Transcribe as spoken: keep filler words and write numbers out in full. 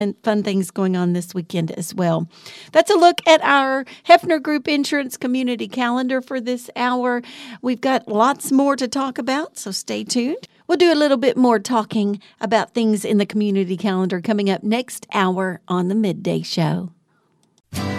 and fun things going on this weekend as well. That's a look at our Hefner Group Insurance Community Calendar for this hour. We've got lots more to talk about, so stay tuned. We'll do a little bit more talking about things in the community calendar coming up next hour on the Midday Show.